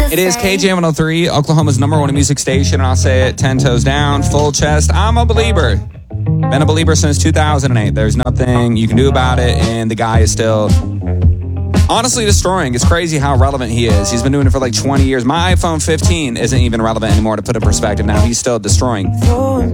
It is KJ103, Oklahoma's #1 music station, and I'll say it 10 toes down, full chest. I'm a believer. Been a believer since 2008. There's nothing you can do about it, and the guy is still honestly destroying. It's crazy how relevant he is. He's been doing it for like 20 years. My iPhone 15 isn't even relevant anymore, to put in perspective. Now he's still destroying.